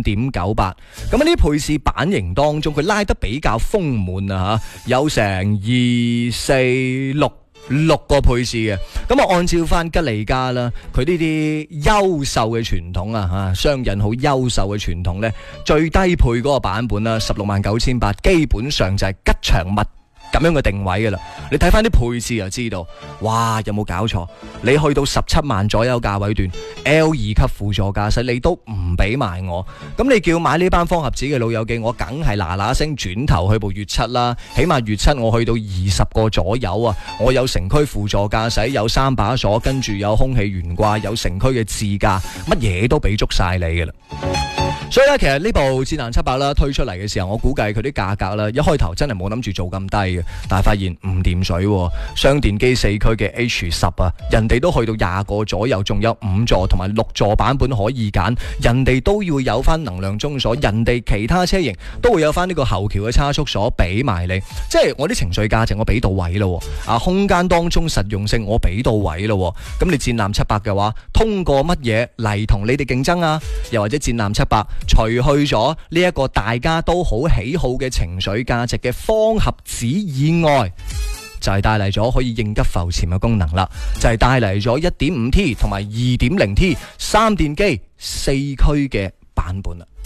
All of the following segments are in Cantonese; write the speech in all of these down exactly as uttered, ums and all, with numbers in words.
點九八。咁呢啲配置版型當中，佢拉得比較豐滿啊嚇，有成二四六。六個配置嘅，咁啊按照翻吉利家啦，佢呢啲優秀嘅傳統啊嚇，雙引好優秀嘅傳統呢，最低配嗰個版本啦，十六萬九千八，基本上就係吉祥物咁樣嘅定位嘅啦。你睇翻啲配置就知道，哇有冇搞錯？你去到十七萬左右價位段 L 二級輔助駕駛，你都唔俾埋我，咁你叫買呢班方盒子嘅老友記，我梗係嗱嗱聲轉頭去部粵七啦，起碼粵七我去到二十個左右啊，我有城區輔助駕駛，有三把鎖，跟住有空氣懸掛，有城區嘅自駕，乜嘢都俾足晒你嘅啦。所以咧，其實呢部智能七百啦推出嚟嘅時候，我估計佢啲價格啦，一開頭真係冇諗住做咁低嘅，但係發現唔掂水喎。雙電機四驅嘅 H 十啊，人哋都去到廿個左右，仲有五座同埋六座版本可以揀，人哋都要有翻能量中鎖，人哋其他車型都會有翻呢個後橋嘅差速鎖俾埋你，即係我啲情緒價值我俾到位咯，啊空間當中實用性我俾到位咯，咁你戰艦七百嘅話，通過乜嘢嚟同你哋競爭啊？又或者戰艦七百？除去咗呢一個大家都好喜好嘅情緒價值嘅方盒子以外，就係帶嚟咗可以應急浮潛嘅功能啦，就係帶嚟咗 一點五 T 同埋 二點零 T 三電機四驅嘅版本啦。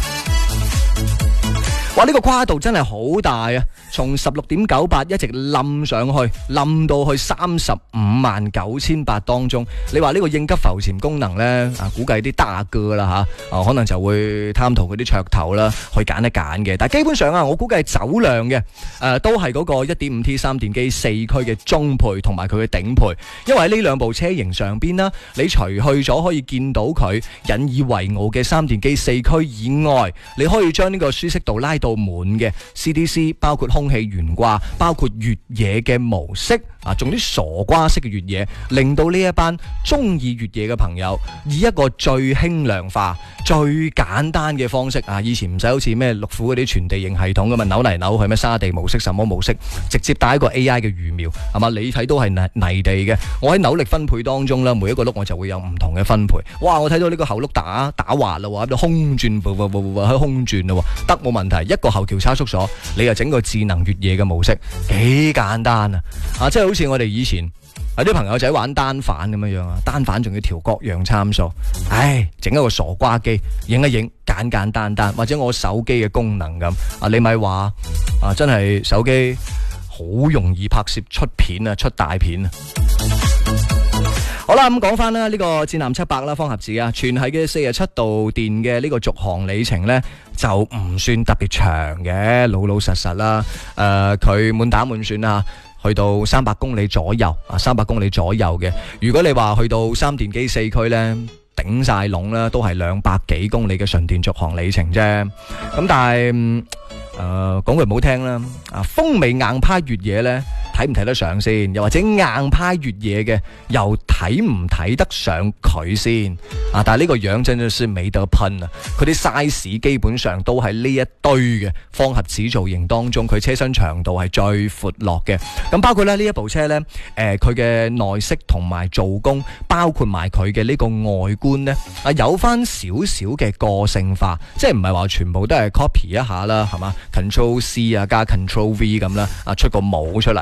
哇！呢個跨度真係好大啊！從十六點九八一直冧上去，冧到去三十五萬九千八當中。你話呢個應急浮潛功能呢，啊，估計啲大哥啦嚇，啊，可能就會貪圖嗰啲噱頭啦，去揀一揀嘅。但係基本上啊，我估計走量嘅，誒、呃、都係嗰個 一點五 T 三電機四驅嘅中配同埋佢嘅頂配，因為喺呢兩部車型上邊啦，你除去咗可以見到佢引以為傲嘅三電機四驅以外，你可以將呢個舒適度拉到滿嘅 C D C， 包括空氣懸掛，包括越野嘅模式啊，仲啲傻瓜式嘅越野，令到呢一班中意越野嘅朋友以一個最輕量化、最簡單嘅方式啊，以前唔使好似咩六虎嗰啲全地形系統咁啊，扭嚟扭去咩沙地模式、什麼模式，直接帶一個 A I 嘅預瞄係嘛？你睇都係泥泥地嘅，我喺扭力分配當中啦，每一個轆我就會有唔同嘅分配。哇！我睇到呢個後轆打打滑啦，喺度空轉，喺空轉啦，得冇問題。一個後橋差速鎖，你又整個智能越野嘅模式，幾簡單啊！啊，即係好似我哋以前有啲朋友仔玩單反咁樣樣啊，單反仲要調各樣參數，唉，整一個傻瓜機，影一影，簡簡單單，或者我手機嘅功能咁啊，你咪話啊，真係手機好容易拍攝出片啊，出大片啊！好啦，咁講翻啦，呢個戰艦七百啦，方盒子啊，全系嘅四十七度電嘅呢個續航里程呢，就唔算特別長嘅，老老實實啦。誒、呃，佢滿打滿算啊，去到三百公里左右啊，三百公里左右嘅。如果你話去到三電機四驅呢，頂晒籠啦，都係兩百幾公里嘅純電續航里程啫。咁但係誒，講句唔好聽啦，啊，風味硬派越野呢，睇唔睇得上先？又或者硬派越野嘅，又睇唔睇得上佢先？啊！但係呢個樣真係是美得噴啊！佢啲 size 基本上都係呢一堆嘅方盒子造型當中，佢車身長度係最闊落嘅。咁包括咧呢一部車呢，誒佢嘅內飾同埋做工，包括埋佢嘅呢個外觀呢，啊有翻少少嘅個性化，即係唔係話全部都係 copy 一下啦，係嘛 ？Control C 啊加 Control V 咁啦，啊出個模出嚟。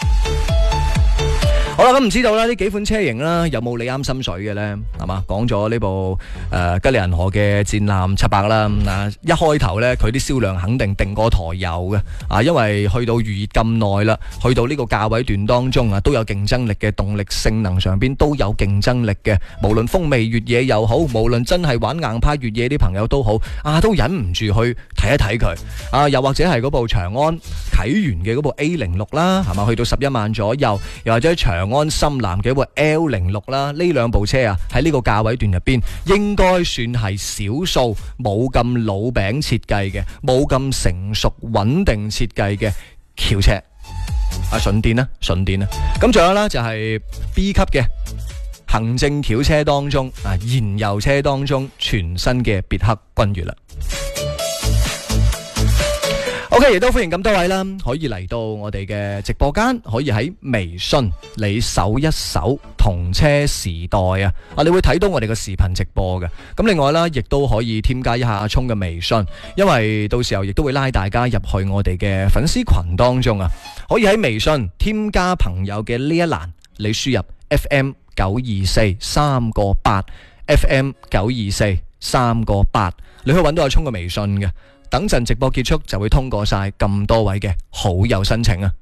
好啦，咁唔知道啦，呢幾款車型啦，有冇你啱心水嘅呢？係嘛，講咗呢部誒、呃、吉利銀河嘅戰艦七百啦，嗱一開頭呢，佢啲銷量肯定定過台油嘅，啊，因為去到預熱咁耐啦，去到呢個價位段當中啊，都有競爭力嘅動力性能上邊都有競爭力嘅，無論風味越野又好，無論真係玩硬派越野啲朋友都好，啊，都忍唔住去睇一睇佢，啊，又或者係嗰部長安啟源嘅嗰部 A 零六啦，係嘛，去到十一萬左右，又或者長安深藍嘅一部 L 零六啦，呢兩部車啊喺呢個價位段入邊，應該算係少數冇咁老餅設計嘅，冇咁成熟穩定設計嘅轎車。啊，純電啦，純電啦。咁仲有啦，就係 B 級嘅行政轎車當中啊，燃油車當中全新嘅別克君越啦。 OK， 亦都歡迎咁多位啦，可以嚟到我哋嘅直播間，可以喺微信你搜一搜同車時代啊，啊，你會睇到我哋嘅視頻直播嘅。咁另外啦，亦都可以添加一下阿聰嘅微信，因為到時候亦都會拉大家入去我哋嘅粉絲群當中啊。可以喺微信添加朋友嘅呢一欄，你輸入 F M 九二四三個八 F M 九二四三個八，你可以揾到阿聰嘅微信嘅。等陣直播結束就會通過晒咁多位嘅好友申請啊！